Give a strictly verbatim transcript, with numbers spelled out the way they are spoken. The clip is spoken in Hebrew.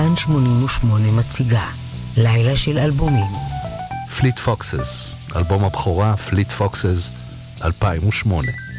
כאן שמונים ושמונה מציגה לילה של אלבומים. פליט פוקסס, אלבום הבכורה פליט פוקסס אלפיים ושמונה.